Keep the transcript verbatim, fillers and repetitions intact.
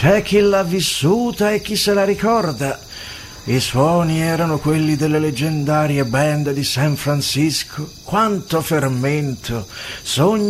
C'è chi l'ha vissuta e chi se la ricorda. I suoni erano quelli delle leggendarie band di San Francisco. Quanto fermento! Sogni